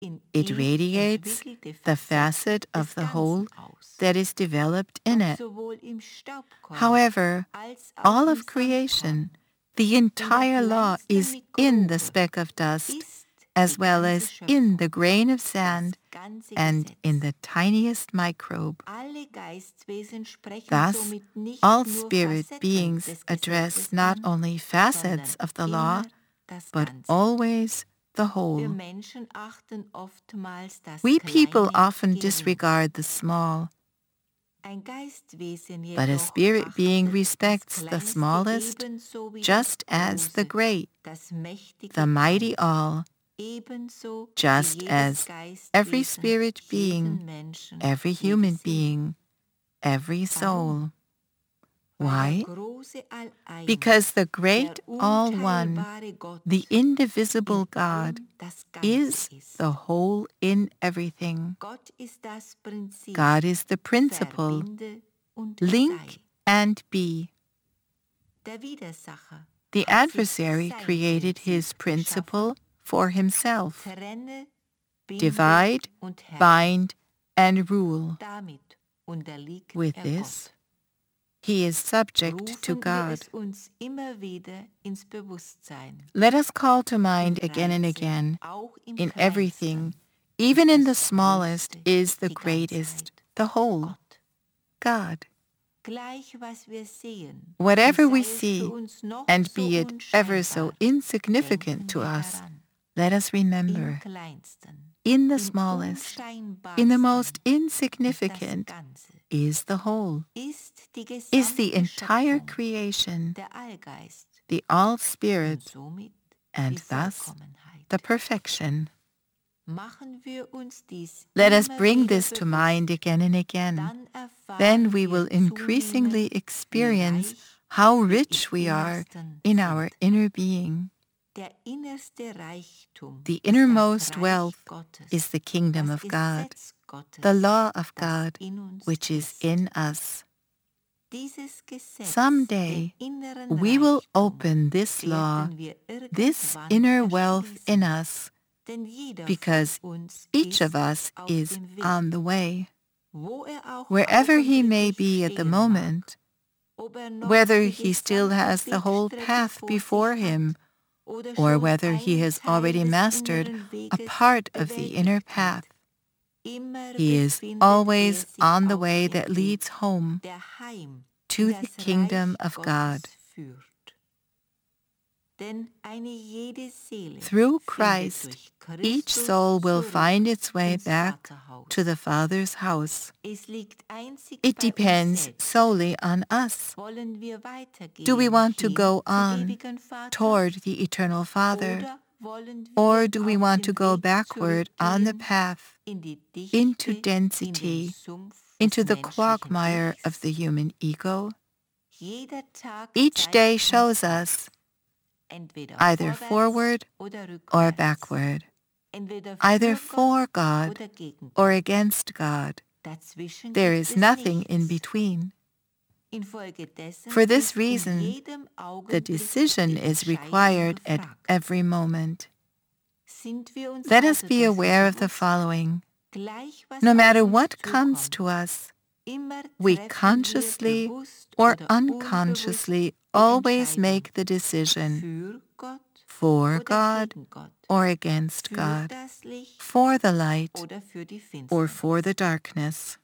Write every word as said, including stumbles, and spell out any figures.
It radiates the facet of the whole that is developed in it. However, all of creation, the entire law, is in the speck of dust, as well as in the grain of sand and in the tiniest microbe. Thus, all spirit beings address not only facets of the law, but always the whole. We people often disregard the small, but a spirit being respects the smallest just as the great, the mighty all, just as every spirit being, every human being, every soul. Why? Because the great All One, the indivisible God, is the whole in everything. God is the principle, link and be. The adversary created his principle for himself. Divide, bind, and rule. With this, he is subject to God. Let us call to mind again and again, in everything, even in the smallest, is the greatest, the whole, God. Whatever we see, and be it ever so insignificant to us, let us remember, in the smallest, in the most insignificant, is the whole, is the entire creation, the all-spirit, and thus the perfection. Let us bring this to mind again and again. Then we will increasingly experience how rich we are in our inner being. The innermost wealth is the kingdom of God, the law of God, which is in us. Someday we will open this law, this inner wealth in us, because each of us is on the way. Wherever he may be at the moment, whether he still has the whole path before him, or whether he has already mastered a part of the inner path, he is always on the way that leads home to the kingdom of God. Through Christ, each soul will find its way back to the Father's house. It depends solely on us. Do we want to go on toward the Eternal Father, or do we want to go backward on the path into density, into the quagmire of the human ego? Each day shows us either forward or backward, either for God or against God. There is nothing in between. For this reason, the decision is required at every moment. Let us be aware of the following. No matter what comes to us, we consciously or unconsciously always make the decision for God or against God, for the light or for the darkness.